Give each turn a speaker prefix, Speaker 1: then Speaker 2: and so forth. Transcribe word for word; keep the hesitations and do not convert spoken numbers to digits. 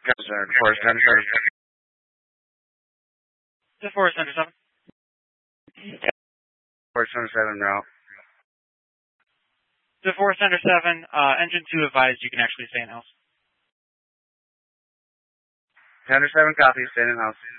Speaker 1: Forest Center seven.
Speaker 2: The Forest Center seven.
Speaker 1: Forest Center seven route.
Speaker 2: The Forest Center seven, uh, engine two advised you can actually stay in house.
Speaker 1: Center seven copy, stay in house.